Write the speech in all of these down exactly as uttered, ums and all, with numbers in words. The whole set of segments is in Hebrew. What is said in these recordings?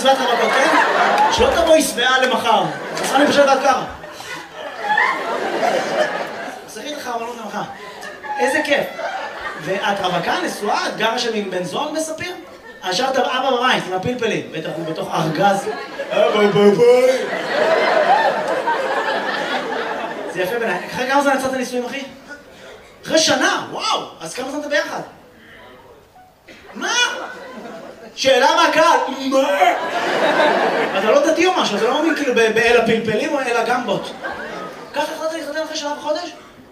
מצוות רווקות, כן? שלא תבואי שבעה למחר. עשה לי פשוט עד ככה. עשיתי לך אמנות למחר. איזה כיף. ואת רווקה, נשואה, את גרה שם עם בן זוג בספיר? השארת אבא בבית עם הפלפלים, בטח הוא בתוך ארגז. אבא בבית. זה יפה בעיניי. אחרי כמה זמן יצאת נישואים, אחי? אחרי שנה, וואו, אז כמה זמן אתה ביחד? מה? שאלה מהקהל, מה? אתה לא דתי או משהו, אתה לא מאמין כאילו באל הפלפלים או אל הגמבות. ככה החלטת להתחתן אחרי שנה וחודש?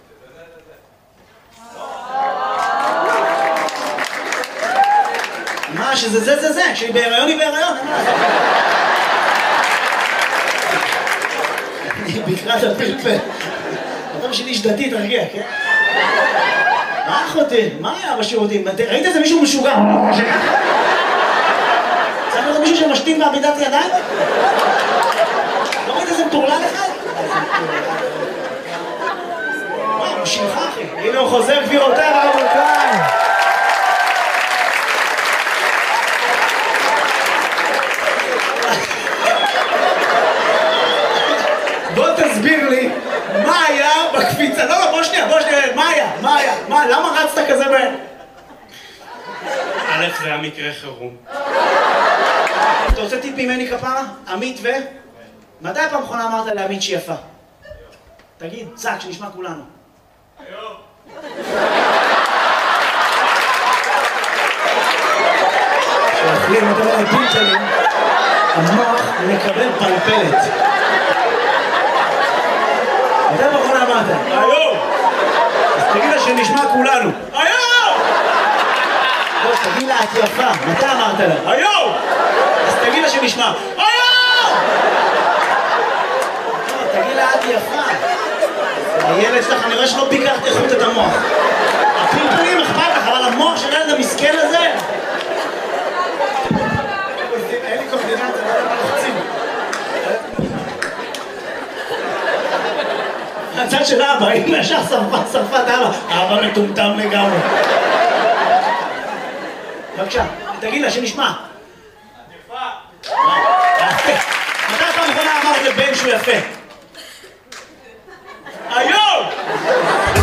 מה, שזה זה זה זה, כשהיא בהיריון היא בהיריון, אין מה לעשות. אני בקרת הפלפל. אתה בשביל איש דתי, תרגיע, כן? מה אחותי? מה היה בשירותים? ראית איזה מישהו משוגע? צריך לראות מישהו שמשתין בעמידת ידיים? לא ראית איזה מטורלל אחד? וואו, הוא שלך אחי. הנה הוא חוזר גבירותיי ורבותיי. בוא תסביר לי מה היה בקפיצה. לא, לא, בוא שנייה, בוא שנייה. מה היה? מה היה? מה? למה רצת כזה מהר? א', זה היה מקרה חירום. אתה רוצה טיפ ממני כפרה? עמית ו... מתי פעם אחרונה אמרת לעמית שהיא יפה? תגיד, צעק, שנשמע כולנו. היום. כשאוכלים אותו לפלפלים, המוח מקבל פלפלת. מתי פעם אחרונה אמרת? היום! אז תגיד לה שנשמע כולנו. היום! לא, תגיד לה, את יפה. מתי אמרת לה? היום! אז תגיד לה שנשמע. היום! לא, תגיד לה, את יפה. הילד שלך, אני רואה שלא ביקרת איכות את המוח. הפלפלים אכפת לך, אבל המוח של הילד המסכן הזה... אין לי קורדינציה, לא יודע מה לוחצים. הצד של אבא, הנה ישר שרפת, שרפת אבא. אבא מטומטם לגמרי. בבקשה, תגיד לה שנשמע. יפה. מתי פעם אחרונה אמרת לבן שהוא יפה? היום!